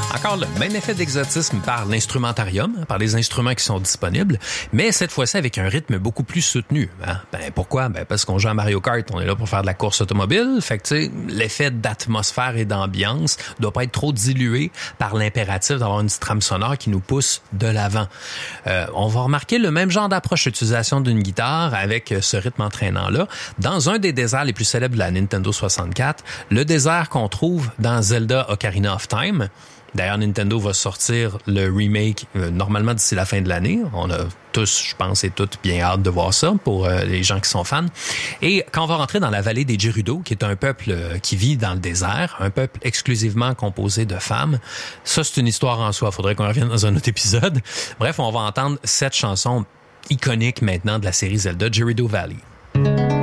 Encore le même effet d'exotisme par l'instrumentarium, par les instruments qui sont disponibles, mais cette fois-ci avec un rythme beaucoup plus soutenu. Hein? Pourquoi? Parce qu'on joue à Mario Kart, on est là pour faire de la course automobile, fait que tu sais, l'effet d'atmosphère et d'ambiance doit pas être trop dilué par l'impératif d'avoir une trame sonore qui nous pousse de l'avant. On va remarquer le même genre d'approche d'utilisation d'une guitare avec ce rythme entraînant-là dans un des déserts les plus célèbres de la Nintendo 64, le désert qu'on trouve dans Zelda Ocarina of Time. D'ailleurs, Nintendo va sortir le remake normalement d'ici la fin de l'année. On a tous, je pense, et toutes bien hâte de voir ça pour les gens qui sont fans. Et quand on va rentrer dans la vallée des Gerudo, qui est un peuple qui vit dans le désert, un peuple exclusivement composé de femmes, ça, c'est une histoire en soi. Faudrait qu'on revienne dans un autre épisode. Bref, on va entendre cette chanson iconique maintenant de la série Zelda, Gerudo Valley.